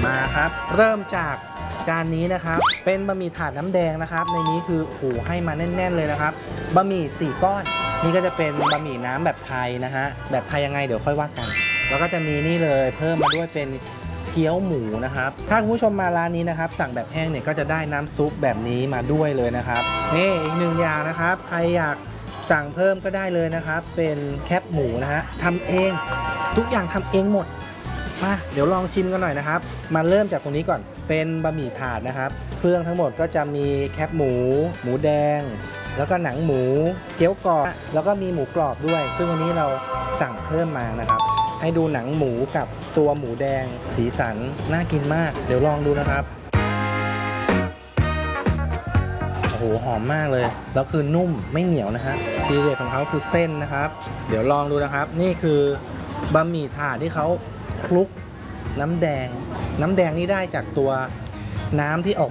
มาครับเริ่มจากจานนี้นะครับเป็นบะหมี่ถาดน้ำแดงนะครับในนี้คือโอ้โหให้มาแน่นๆเลยนะครับบะหมี่4ก้อนนี่ก็จะเป็นบะหมี่น้ำแบบไทยนะฮะแบบไทยยังไงเดี๋ยวค่อยว่ากันแล้วก็จะมีนี่เลยเพิ่มมาด้วยเป็นเกี๊ยวหมูนะครับถ้าคุณผู้ชมมาร้านนี้นะครับสั่งแบบแห้งเนี่ยก็จะได้น้ำซุปแบบนี้มาด้วยเลยนะครับนี่อีกหนึ่งอย่างนะครับใครอยากสั่งเพิ่มก็ได้เลยนะครับเป็นแคปหมูนะฮะทำเองทุกอย่างทำเองหมดมาเดี๋ยวลองชิมกันหน่อยนะครับมาเริ่มจากตรงนี้ก่อนเป็นบะหมี่ถาดนะครับเครื่องทั้งหมดก็จะมีแคปหมูหมูแดงแล้วก็หนังหมูเกี๊ยวกรอบแล้วก็มีหมูกรอบด้วยซึ่งวันนี้เราสั่งเพิ่มมานะครับให้ดูหนังหมูกับตัวหมูแดงสีสันน่ากินมากเดี๋ยวลองดูนะครับโอ้โหหอมมากเลยแล้วคือนุ่มไม่เหนียวนะฮะทีเด็ดของเขาคือเส้นนะครับเดี๋ยวลองดูนะครับนี่คือบะหมี่ถาดที่เขาคลุกน้ำแดงนี่ได้จากตัวน้ำที่ออก